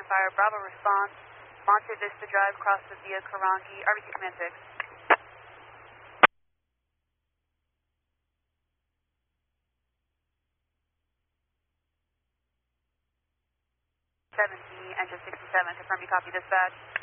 Fire, Bravo response, Monte Vista Drive, cross the Via Karangi, RBC Command 6. 70, engine 67, confirm you copy dispatch.